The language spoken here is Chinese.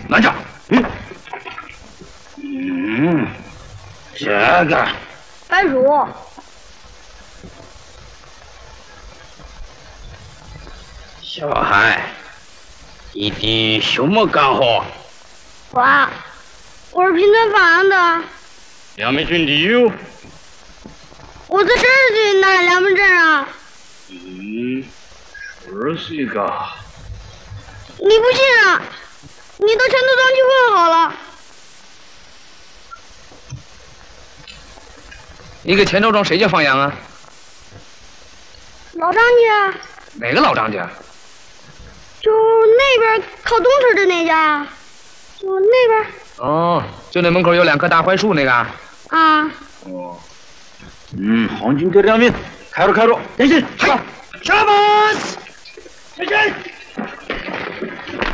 慢着。这个。 白鼠。 小孩，你的什么干活？ 我是平川发扬的。 两门军地有。 我在12岁拿两门证啊。 12岁个。 你不信啊？你到前头庄去问好了。 你给前头庄谁家放羊啊？ 老张家。 哪个老张家？ 就那边靠东村的那家，就那边。 哦，就那门口有2棵大槐树那个。 啊。 哦。红军哥两名，开路，前进，嗨，杀吧！前进。